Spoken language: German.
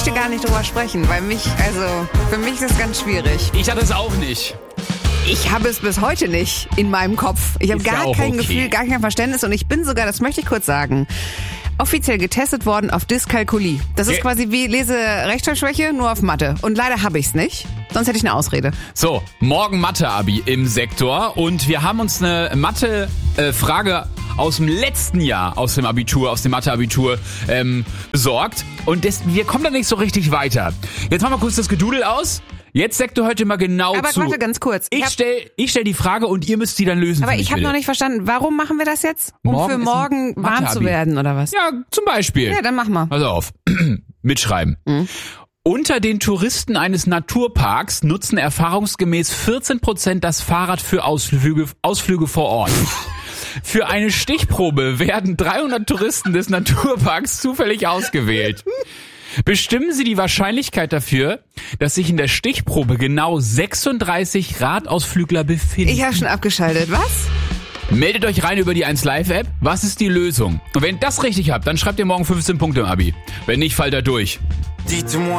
möchte gar nicht drüber sprechen, weil für mich ist das ganz schwierig. Ich hatte es auch nicht. Ich habe es bis heute nicht in meinem Kopf. Ich habe Ist ja gar auch kein okay. Gefühl, gar kein Verständnis und ich bin sogar, das möchte ich kurz sagen, offiziell getestet worden auf Dyskalkulie. Das ist quasi wie Lese-Rechtschreibschwäche, nur auf Mathe. Und leider habe ich es nicht. Sonst hätte ich eine Ausrede. So, morgen Mathe-Abi im Sektor und wir haben uns eine Mathe-Frage aus dem letzten Jahr, aus dem Mathe-Abitur besorgt und wir kommen da nicht so richtig weiter. Jetzt machen wir kurz das Gedudel aus. Jetzt sagt du heute mal genau Aber zu. warte ganz kurz. Ich stell die Frage und ihr müsst die dann lösen. Aber für mich, ich habe bitte. noch nicht verstanden, warum machen wir das jetzt? Um Morgen für ist morgen ein warm zu Mathe-Abi. werden oder was? Ja, zum Beispiel. Ja, dann mach mal. Pass auf. Mitschreiben. Unter den Touristen eines Naturparks nutzen erfahrungsgemäß 14% das Fahrrad für Ausflüge vor Ort. Für eine Stichprobe werden 300 Touristen des Naturparks zufällig ausgewählt. Bestimmen Sie die Wahrscheinlichkeit dafür, dass sich in der Stichprobe genau 36 Radausflügler befinden. Ich habe schon abgeschaltet. Was? Meldet euch rein über die 1Live-App. Was ist die Lösung? Und wenn ihr das richtig habt, dann schreibt ihr morgen 15 Punkte im Abi. Wenn nicht, fallt er durch.